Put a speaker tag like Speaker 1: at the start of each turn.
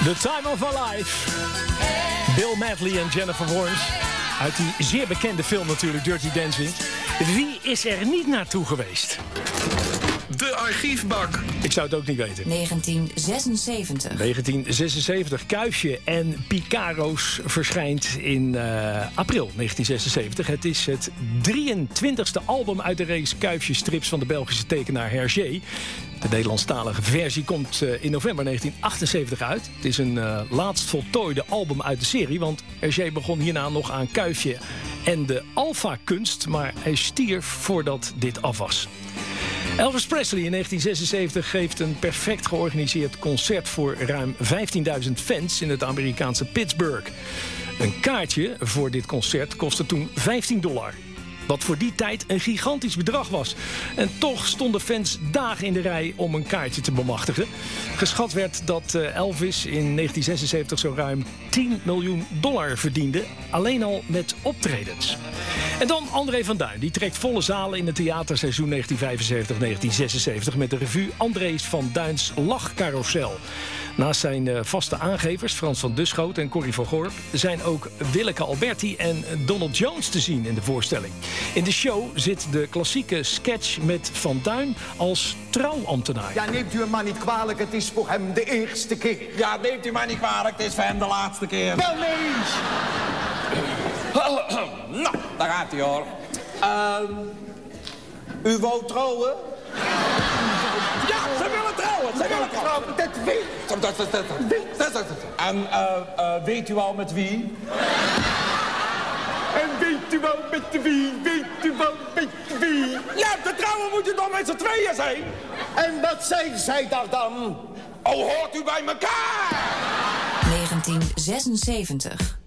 Speaker 1: The Time of Our Life. Bill Medley en Jennifer Warnes. Uit die zeer bekende film natuurlijk, Dirty Dancing. Wie is er niet naartoe geweest?
Speaker 2: De archiefbak.
Speaker 1: Ik zou het ook niet weten.
Speaker 3: 1976.
Speaker 1: 1976. Kuifje en Picaro's verschijnt in april 1976. Het is het 23e album uit de reeks Kuifje-strips van de Belgische tekenaar Hergé. De Nederlandstalige versie komt in november 1978 uit. Het is een laatst voltooide album uit de serie, want Hergé begon hierna nog aan Kuifje en de Alpha-kunst, maar hij stierf voordat dit af was. Elvis Presley in 1976 geeft een perfect georganiseerd concert voor ruim 15.000 fans in het Amerikaanse Pittsburgh. Een kaartje voor dit concert kostte toen $15. Wat voor die tijd een gigantisch bedrag was. En toch stonden fans dagen in de rij om een kaartje te bemachtigen. Geschat werd dat Elvis in 1976 zo ruim $10 miljoen verdiende. Alleen al met optredens. En dan André van Duin. Die trekt volle zalen in het theaterseizoen 1975-1976... met de revue André van Duins Lachcarousel. Naast zijn vaste aangevers, Frans van Duschoot en Corrie van Gorp... zijn ook Willeke Alberti en Donald Jones te zien in de voorstelling. In de show zit de klassieke sketch met Van Duin als trouwambtenaar.
Speaker 4: Ja, neemt u hem maar niet kwalijk, het is voor hem de eerste keer.
Speaker 5: Ja, neemt u maar niet kwalijk, het is voor hem de laatste keer.
Speaker 4: Wel nee!
Speaker 5: Nou, daar gaat hij hoor. U wou trouwen? Ja, ze willen trouwen, ze willen trouwen.
Speaker 4: Dat weet
Speaker 5: En weet u al met wie?
Speaker 4: En weet u wel met wie? Weet u wel met wie?
Speaker 5: Ja, de trouwen moet je dan met z'n tweeën zijn.
Speaker 4: En wat zijn zij daar dan?
Speaker 5: Oh, hoort u bij elkaar?
Speaker 3: 1976.